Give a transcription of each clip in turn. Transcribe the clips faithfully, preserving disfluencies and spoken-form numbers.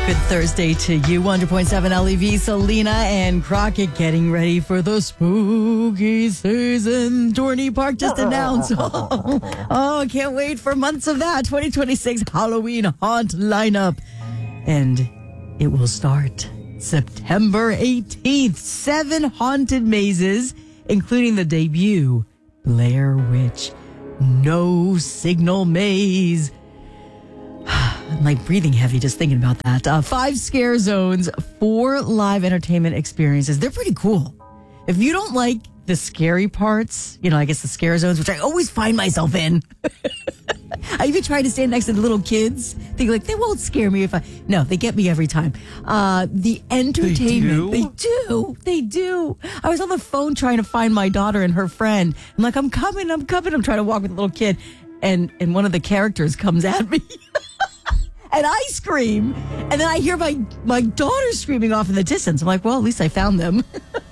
Good Thursday to you. one hundred point seven L E V, Selena and Crockett getting ready for the spooky season. Dorney Park just announced. Oh, oh, can't wait for months of that. twenty twenty-six Halloween haunt lineup. And it will start September eighteenth. Seven haunted mazes, including the debut Blair Witch No Signal Maze. I'm like breathing heavy just thinking about that. Uh, five scare zones, four live entertainment experiences. They're pretty cool. If you don't like the scary parts, you know, I guess the scare zones, which I always find myself in. I even try to stand next to the little kids. Think like, they won't scare me if I... No, they get me every time. Uh, the entertainment. They do? They do. They do. I was on the phone trying to find my daughter and her friend. I'm like, I'm coming, I'm coming. I'm trying to walk with a little kid. And, and one of the characters comes at me. And I scream, and then I hear my, my daughter screaming off in the distance. I'm like, well, at least I found them.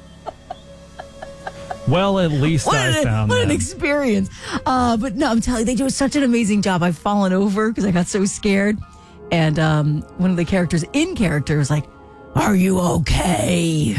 Well, at least what I an, found what them. What an experience. Uh, but no, I'm telling you, they do such an amazing job. I've fallen over because I got so scared. And um, one of the characters in character was like, are you okay?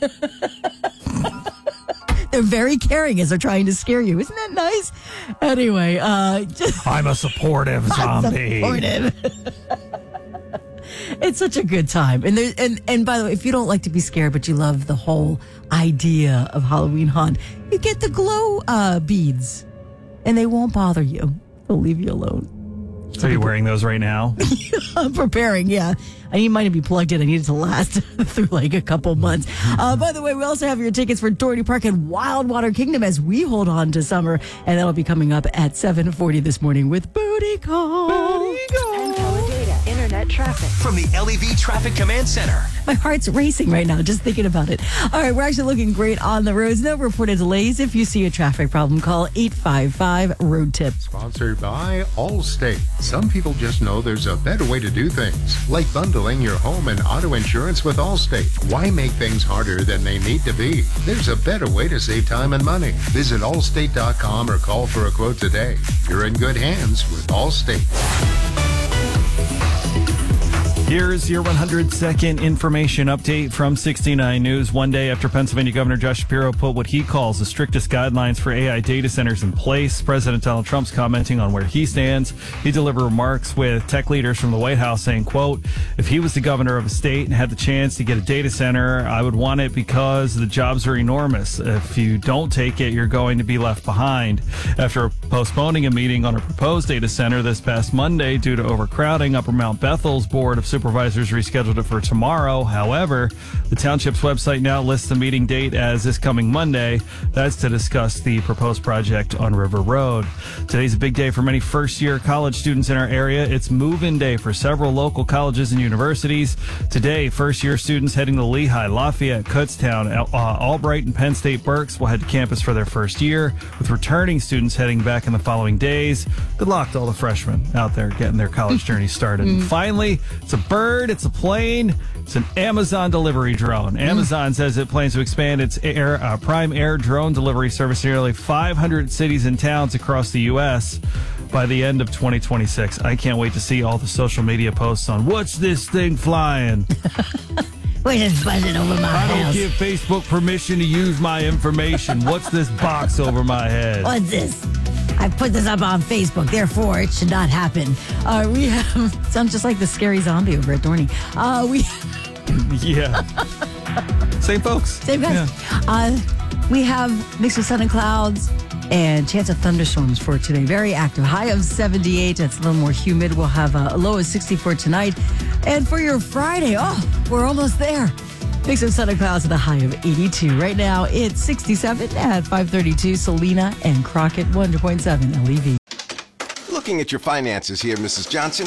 They're very caring as they're trying to scare you. Isn't that nice? Anyway. Uh, just, I'm a supportive zombie. Supportive. It's such a good time. And, there, and and by the way, if you don't like to be scared, but you love the whole idea of Halloween haunt, you get the glow uh, beads. And they won't bother you. They'll leave you alone. So are you wearing those right now? I'm preparing, yeah. I need mine to be plugged in. I need it to last through like a couple months. Uh, by the way, we also have your tickets for Dorney Park and Wildwater Kingdom as we hold on to summer. And that'll be coming up at seven forty this morning with Booty Call. Booty Call. Data, internet traffic. From the L E V Traffic Command Center. My heart's racing right now just thinking about it. All right, we're actually looking great on the roads. No reported delays. If you see a traffic problem, call eight five five road tip. Sponsored by Allstate. Some people just know there's a better way to do things, like bundling your home and auto insurance with Allstate. Why make things harder than they need to be? There's a better way to save time and money. Visit allstate dot com or call for a quote today. You're in good hands with Allstate. Here's your one hundred second information update from sixty-nine News. One day after Pennsylvania Governor Josh Shapiro put what he calls the strictest guidelines for A I data centers in place, President Donald Trump's commenting on where he stands. He delivered remarks with tech leaders from the White House saying, quote, if he was the governor of a state and had the chance to get a data center, I would want it because the jobs are enormous. If you don't take it, you're going to be left behind. After postponing a meeting on a proposed data center this past Monday due to overcrowding, Upper Mount Bethel's Board of Supervisors Supervisors rescheduled it for tomorrow. However, the township's website now lists the meeting date as this coming Monday. That's to discuss the proposed project on River Road. Today's a big day for many first-year college students in our area. It's move-in day for several local colleges and universities. Today, first-year students heading to Lehigh, Lafayette, Kutztown, uh, Albright, and Penn State Berks will head to campus for their first year, with returning students heading back in the following days. Good luck to all the freshmen out there getting their college journey started. And finally, it's a bird, it's a plane, it's an Amazon delivery drone. Amazon says it plans to expand its air, uh, Prime Air drone delivery service to nearly five hundred cities and towns across the U S by the end of twenty twenty-six. I can't wait to see all the social media posts on what's this thing flying. We're just buzzing over my I don't house. give Facebook permission to use my information. What's this box over my head? What's this? I put this up on Facebook, therefore it should not happen. Uh, we have, sounds just like the scary zombie over at Dorney. Uh, we, Yeah. Same folks. same guys. Yeah. Uh, we have mix of sun and clouds and chance of thunderstorms for today. Very active. High of seventy-eight. That's a little more humid. We'll have a low of sixty-four tonight. And for your Friday, oh, we're almost there. Mix of sun and clouds with a high of eighty-two. Right now, it's sixty-seven at five thirty-two. Selena and Crockett, one hundred point seven L E V. Looking at your finances here, Missus Johnson,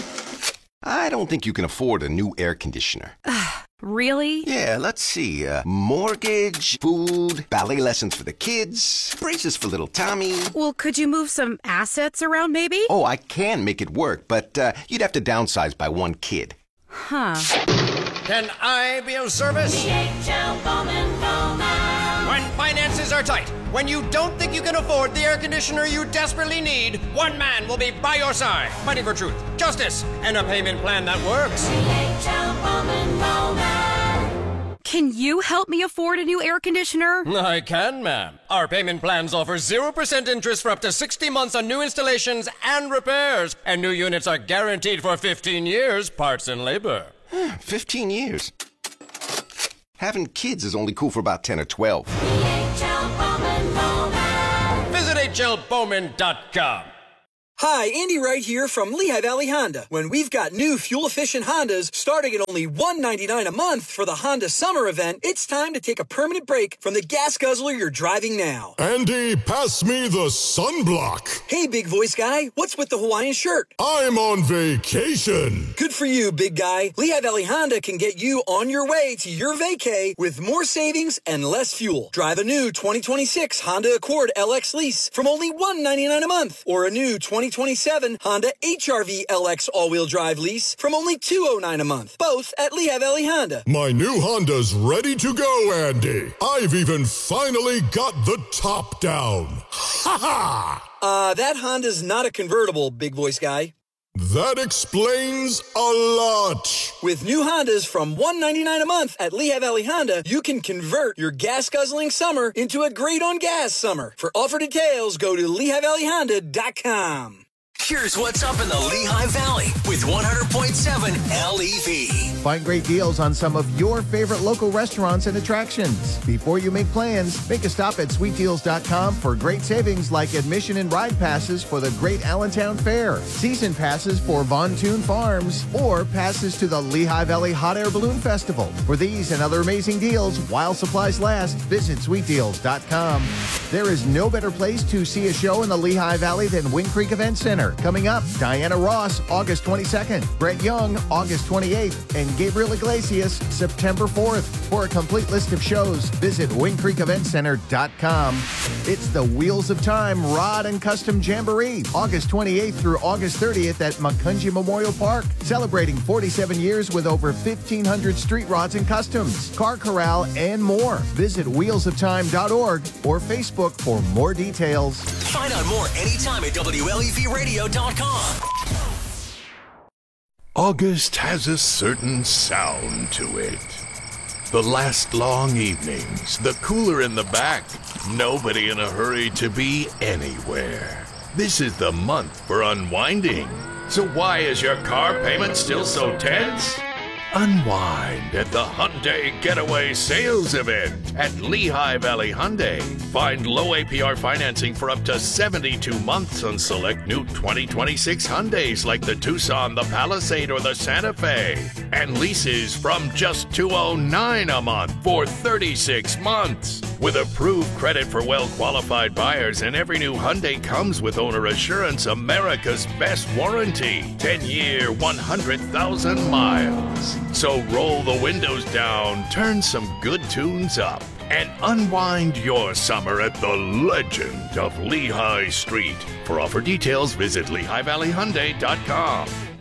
I don't think you can afford a new air conditioner. Really? Yeah, let's see. Uh, mortgage, food, ballet lessons for the kids, braces for little Tommy. Well, could you move some assets around maybe? Oh, I can make it work, but uh, you'd have to downsize by one kid. Huh. Can I be of service? D H L Bowman Bowman. When finances are tight, when you don't think you can afford the air conditioner you desperately need, one man will be by your side, fighting for truth, justice, and a payment plan that works. Can you help me afford a new air conditioner? I can, ma'am. Our payment plans offer zero percent interest for up to sixty months on new installations and repairs. And new units are guaranteed for fifteen years, parts and labor. fifteen years. Having kids is only cool for about ten or twelve. Visit H L Bowman dot com. Hi, Andy Wright here from Lehigh Valley Honda. When we've got new fuel-efficient Hondas starting at only one hundred ninety-nine dollars a month for the Honda Summer Event, it's time to take a permanent break from the gas guzzler you're driving now. Andy, pass me the sunblock. Hey, big voice guy, what's with the Hawaiian shirt? I'm on vacation. Good for you, big guy. Lehigh Valley Honda can get you on your way to your vacay with more savings and less fuel. Drive a new twenty twenty-six Honda Accord L X lease from only one hundred ninety-nine dollars a month, or a new twenty twenty-seven Honda H R V L X all-wheel drive lease from only two hundred nine dollars a month, both at Lehigh Valley Honda. My new Honda's ready to go, Andy. I've even finally got the top down. Ha ha! Uh, that Honda's not a convertible, big voice guy. That explains a lot. With new Hondas from one hundred ninety-nine dollars a month at Lehigh Valley Honda, you can convert your gas-guzzling summer into a great-on-gas summer. For offer details, go to Lehigh Valley Honda dot com. Here's what's up in the Lehigh Valley with one hundred point seven L E V. Find great deals on some of your favorite local restaurants and attractions. Before you make plans, make a stop at sweet deals dot com for great savings like admission and ride passes for the Great Allentown Fair, season passes for Von Toon Farms, or passes to the Lehigh Valley Hot Air Balloon Festival. For these and other amazing deals, while supplies last, visit sweet deals dot com. There is no better place to see a show in the Lehigh Valley than Wind Creek Event Center. Coming up, Diana Ross, August twenty-second, Brett Young, August twenty-eighth, and Gabriel Iglesias, September fourth. For a complete list of shows, visit wind creek event center dot com. It's the Wheels of Time Rod and Custom Jamboree, August twenty-eighth through August thirtieth at Macungie Memorial Park, celebrating forty-seven years with over fifteen hundred street rods and customs, car corral, and more. Visit wheels of time dot org or Facebook for more details. Find out more anytime at W L E V radio dot com. August has a certain sound to it. The last long evenings, the cooler in the back, nobody in a hurry to be anywhere. This is the month for unwinding. So why is your car payment still so tense? Unwind at the Hyundai Getaway Sales Event at Lehigh Valley Hyundai. Find low A P R financing for up to seventy-two months on select new twenty twenty-six Hyundais like the Tucson, the Palisade, or the Santa Fe. And leases from just two hundred nine dollars a month for thirty-six months. With approved credit for well-qualified buyers, and every new Hyundai comes with Owner Assurance, America's best warranty. ten-year, one hundred thousand miles. So roll the windows down, turn some good tunes up, and unwind your summer at the legend of Lehigh Street. For offer details, visit Lehigh Valley Hyundai dot com.